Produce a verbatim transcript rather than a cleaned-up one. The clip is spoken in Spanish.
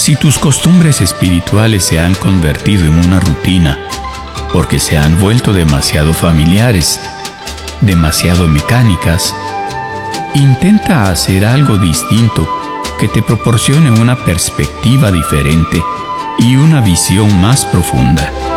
Si tus costumbres espirituales se han convertido en una rutina, porque se han vuelto demasiado familiares, demasiado mecánicas, intenta hacer algo distinto que te proporcione una perspectiva diferente y una visión más profunda.